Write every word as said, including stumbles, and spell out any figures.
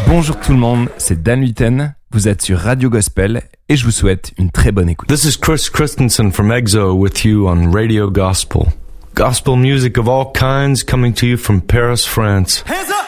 Bonjour tout le monde, c'est Dan Luyten, vous êtes sur Radio Gospel et je vous souhaite une très bonne écoute. This is Chris Christensen from EXO with you on Radio Gospel. Gospel music of all kinds coming to you from Paris, France. Hands up!